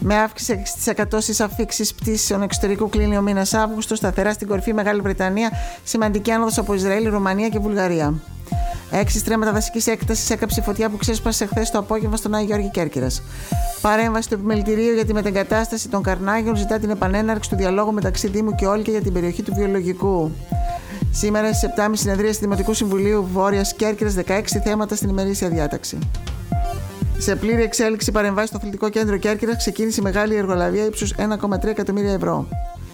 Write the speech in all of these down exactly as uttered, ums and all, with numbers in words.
Με αύξηση έξι τοις εκατό στις αφήξεις πτήσεων εξωτερικού κλείνει ο μήνας Αύγουστο, σταθερά στην κορυφή Μεγάλη Βρετανία, σημαντική άνοδος από Ισραήλ, Ρουμανία και Βουλγαρία. Έξι στρέμματα δασικής έκτασης έκαψε φωτιά που ξέσπασε χθες το απόγευμα στον Άγιο Γεώργη Κέρκυρας. Παρέμβαση του επιμελητηρίου για τη μετεγκατάσταση των Καρνάγιων ζητά την επανέναρξη του διαλόγου μεταξύ Δήμου και Όλκια για την περιοχή του βιολογικού. Σήμερα στις επτά και μισή συνεδρία του Δημοτικού Συμβουλίου Βόρειας Κέρκυρας, δεκαέξι θέματα στην ημερήσια διάταξη. Σε πλήρη εξέλιξη παρεμβάσει στο Αθλητικό Κέντρο Κέρκυρας ξεκίνησε η μεγάλη εργολαβία ύψους ένα κόμμα τρία εκατομμύρια ευρώ.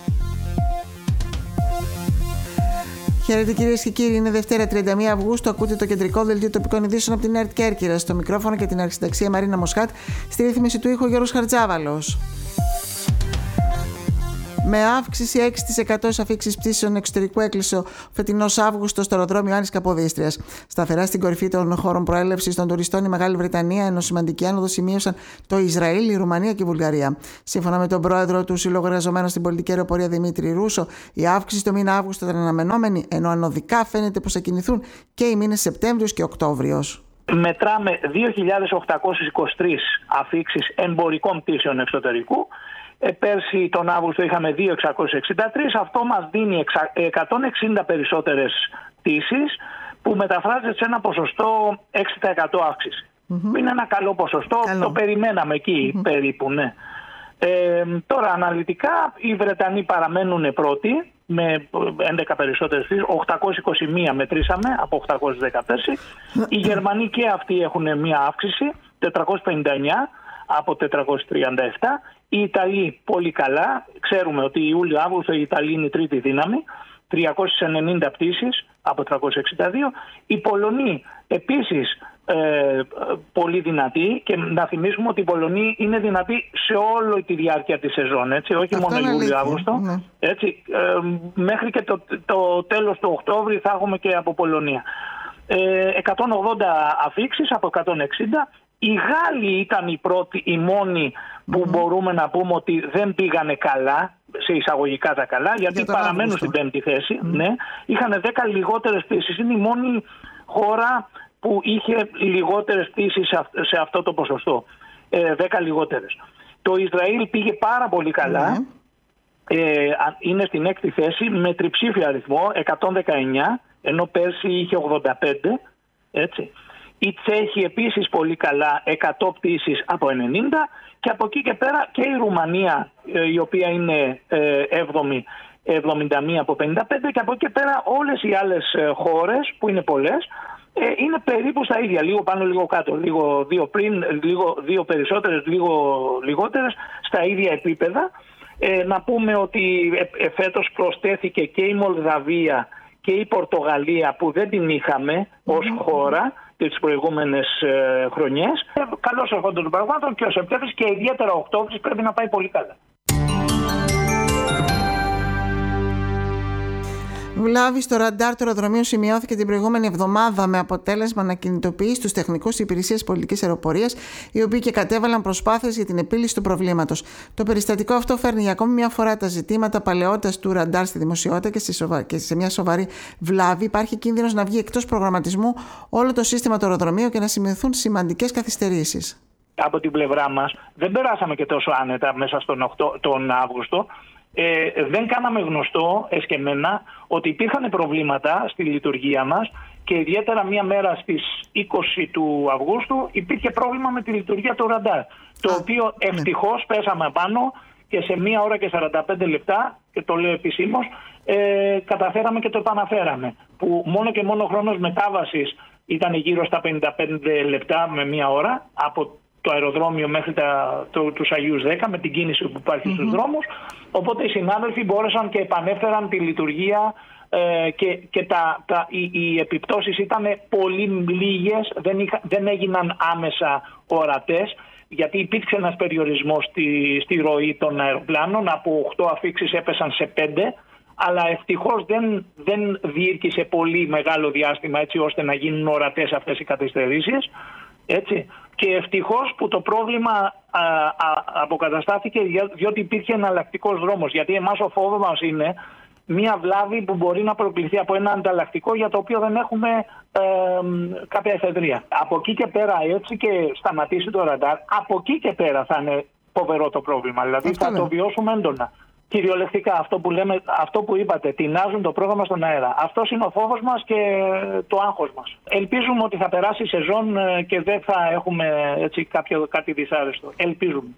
Χαίρετε κυρίες και κύριοι, είναι Δευτέρα τριάντα μία Αυγούστου. Ακούτε το κεντρικό δελτίο τοπικών ειδήσεων από την ΕΡΤ Κέρκυρας. Στο μικρόφωνο και την αρχισυνταξία Μαρίνα Μοσχάτ, στη ρύθμιση του ήχου Γιώργος Χαρτζάβαλος. Με αύξηση έξι τοις εκατό στις αφήξεις πτήσεων εξωτερικού έκλεισε ο φετινός Αύγουστος στο αεροδρόμιο Άννης Καποδίστριας. Σταθερά στην κορυφή των χώρων προέλευσης των τουριστών η Μεγάλη Βρετανία, ενώ σημαντική άνοδο σημείωσαν το Ισραήλ, η Ρουμανία και η Βουλγαρία. Σύμφωνα με τον πρόεδρο του Συλλόγου Εργαζομένων στην Πολιτική Αεροπορία Δημήτρη Ρούσο, η αύξηση το μήνα Αύγουστο ήταν αναμενόμενη, ενώ ανωδικά φαίνεται πως θα κινηθούν και οι μήνες Σεπτέμβριος και Οκτώβριος. Μετράμε δύο χιλιάδες οκτακόσιες είκοσι τρεις αφήξεις εμπορικών πτήσεων εξωτερικού. Ε, πέρσι τον Αύγουστο είχαμε δύο χιλιάδες εξακόσιες εξήντα τρεις. Αυτό μας δίνει εκατόν εξήντα περισσότερες πτήσεις, που μεταφράζεται σε ένα ποσοστό έξι τοις εκατό αύξηση. Mm-hmm. Είναι ένα καλό ποσοστό, καλό. Το περιμέναμε εκεί mm-hmm. περίπου, ναι. Ε, τώρα αναλυτικά οι Βρετανοί παραμένουν πρώτοι με έντεκα περισσότερες πτήσεις, οκτακόσιες είκοσι μία μετρήσαμε από οκτακόσιες δέκα πέρσι. Οι Γερμανοί και αυτοί έχουν μία αύξηση, τετρακόσιες πενήντα εννιά από τετρακόσιες τριάντα επτά. Οι Ιταλοί πολύ καλά. Ξέρουμε ότι Ιούλιο-Αύγουστο η Ιταλία είναι η τρίτη δύναμη. τριακόσιες ενενήντα πτήσεις από τριακόσιες εξήντα δύο. Οι Πολωνοί επίσης ε, πολύ δυνατοί. Και να θυμίσουμε ότι οι Πολωνοί είναι δυνατοί σε όλη τη διάρκεια της σεζόν. Έτσι, όχι αυτό μόνο Ιούλιο-Αύγουστο. Ναι. Έτσι, ε, μέχρι και το, το τέλος του Οκτώβρη θα έχουμε και από Πολωνία. Ε, εκατόν ογδόντα αφήξεις από εκατόν εξήντα. Οι Γάλλοι ήταν οι πρώτοι, οι μόνοι που mm-hmm. μπορούμε να πούμε ότι δεν πήγανε καλά, σε εισαγωγικά τα καλά, γιατί Για παραμένουν Αύγουστο. Στην πέμπτη θέση. Mm-hmm. Ναι. Είχαν δέκα λιγότερες πτήσεις. Είναι η μόνη χώρα που είχε λιγότερες πτήσεις σε αυτό το ποσοστό. Ε, δέκα λιγότερες. Το Ισραήλ πήγε πάρα πολύ καλά. Mm-hmm. Ε, είναι στην έκτη θέση με τριψήφιο αριθμό, εκατόν δεκαεννιά, ενώ πέρσι είχε ογδόντα πέντε. Έτσι. Οι Τσέχοι επίσης πολύ καλά, εκατό πτήσεις από ενενήντα, και από εκεί και πέρα και η Ρουμανία, η οποία είναι έβδομη, εβδομήντα μία από πενήντα πέντε, και από εκεί και πέρα όλες οι άλλες χώρες που είναι πολλές είναι περίπου στα ίδια, λίγο πάνω λίγο κάτω, λίγο δύο πριν, λίγο δύο περισσότερες, λίγο λιγότερες, στα ίδια επίπεδα. Ε, να πούμε ότι ε, φέτος προσθέθηκε και η Μολδαβία και η Πορτογαλία, που δεν την είχαμε ως mm-hmm. χώρα τις προηγούμενες ε, χρονιές. Ε, καλώς ερχόντων των πραγμάτων, και ο Σεπτέμβρης και ιδιαίτερα ο Οκτώβρης πρέπει να πάει πολύ καλά. Βλάβη στο ραντάρ του αεροδρομίου σημειώθηκε την προηγούμενη εβδομάδα, με αποτέλεσμα να κινητοποιήσει τους τεχνικούς της Υπηρεσίας Πολιτικής Αεροπορίας, οι οποίοι και κατέβαλαν προσπάθειες για την επίλυση του προβλήματος. Το περιστατικό αυτό φέρνει για ακόμη μια φορά τα ζητήματα παλαιότητας του ραντάρ στη δημοσιότητα και, σοβα... και σε μια σοβαρή βλάβη. Υπάρχει κίνδυνος να βγει εκτός προγραμματισμού όλο το σύστημα του αεροδρομίου και να σημειωθούν σημαντικές καθυστερήσεις. Από την πλευρά μας δεν περάσαμε και τόσο άνετα μέσα στον οκτώ... τον Αύγουστο. Ε, δεν κάναμε γνωστό εσκεμμένα ότι υπήρχαν προβλήματα στη λειτουργία μας, και ιδιαίτερα μία μέρα στις είκοσι του Αυγούστου υπήρχε πρόβλημα με τη λειτουργία του ραντάρ, το οποίο ευτυχώς πέσαμε πάνω και σε μία ώρα και σαράντα πέντε λεπτά, και το λέω επισήμως, ε, καταφέραμε και το επαναφέραμε, που μόνο και μόνο χρόνος μετάβασης ήταν γύρω στα πενήντα πέντε λεπτά με μία ώρα από το αεροδρόμιο μέχρι τα, το, τους Αγίους δέκα, με την κίνηση που υπάρχει mm-hmm. στους δρόμους. Οπότε οι συνάδελφοι μπόρεσαν και επανέφεραν τη λειτουργία, ε, και, και τα, τα, οι, οι επιπτώσεις ήταν πολύ λίγες, δεν, είχα, δεν έγιναν άμεσα ορατές, γιατί υπήρξε ένας περιορισμός στη, στη ροή των αεροπλάνων. Από οκτώ αφήξεις έπεσαν σε πέντε, αλλά ευτυχώς δεν, δεν διήρκησε πολύ μεγάλο διάστημα έτσι ώστε να γίνουν ορατές αυτές οι καθυστερήσεις. Έτσι. Και ευτυχώς που το πρόβλημα α, α, αποκαταστάθηκε, διότι υπήρχε εναλλακτικός δρόμος. Γιατί εμάς ο φόβος μας είναι μια βλάβη που μπορεί να προκληθεί από ένα ανταλλακτικό για το οποίο δεν έχουμε ε, κάποια εφεδρεία. Από εκεί και πέρα, έτσι και σταματήσει το ραντάρ, από εκεί και πέρα θα είναι φοβερό το πρόβλημα. Δηλαδή Αυτό θα λέω. το βιώσουμε έντονα. Κυριολεκτικά αυτό που, λέμε, αυτό που είπατε, τεινάζουν το πρόγραμμα στον αέρα. Αυτός είναι ο φόβος μας και το άγχος μας. Ελπίζουμε ότι θα περάσει η σεζόν και δεν θα έχουμε έτσι, κάποιο, κάτι δυσάρεστο. Ελπίζουμε.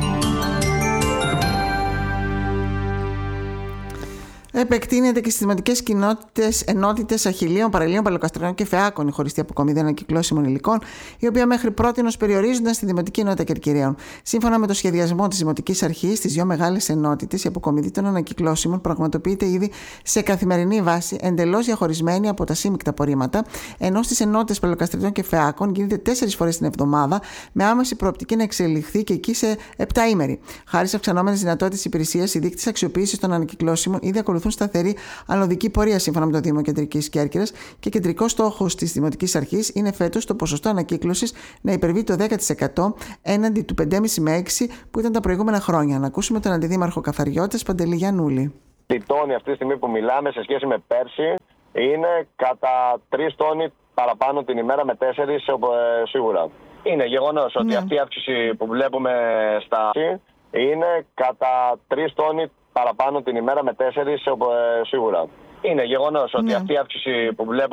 Επεκτείνεται και στι δημοτικέ ενότητες αχυλίων, παραλίων, παλαιοκαστρών και φεάκων η χωριστή αποκομιδή ανακυκλώσιμων υλικών, η οποία μέχρι πρότινος περιορίζονταν στη Δημοτική Ενότητα Κερκυραίων. Σύμφωνα με το σχεδιασμό της Δημοτικής Αρχής, στις δύο μεγάλες ενότητες, η αποκομιδή των ανακυκλώσιμων πραγματοποιείται ήδη σε καθημερινή βάση, εντελώς διαχωρισμένη από τα σύμμικτα απορρίμματα, ενώ στις ενότητες παλαιοκαστρών και φεάκων γίνεται τέσσερις φορές την εβδομάδα, με άμεση προοπτική να εξελιχθεί και εκεί σε επτάήμερη. Χάρη σε αυξανόμενες δυνατότητες υπηρεσίας, οι δείκτες αξιοποίησης των ανακυκλώσιμων ήδη ακολουθούν σταθερή ανωδική πορεία σύμφωνα με το Δήμο Κεντρικής Κέρκυρας και κεντρικός στόχος της Δημοτικής Αρχής είναι φέτος το ποσοστό ανακύκλωσης να υπερβεί το δέκα τοις εκατό έναντι του πέντε κόμμα πέντε με έξι που ήταν τα προηγούμενα χρόνια. Να ακούσουμε τον Αντιδήμαρχο Καθαριώτης Παντελή Γιαννούλη. Η τόνη αυτή τη στιγμή που μιλάμε σε σχέση με πέρσι είναι κατά τρεις τόνοι παραπάνω την ημέρα με τέσσερις σίγουρα. Είναι γεγονός ότι Ναι. αυτή η αύξηση που βλέπουμε στα είναι κατά τρεις τόνοι παραπάνω την ημέρα με τέσσερις σίγουρα. Είναι γεγονός ότι Ναι. αυτή η αύξηση που βλέπουμε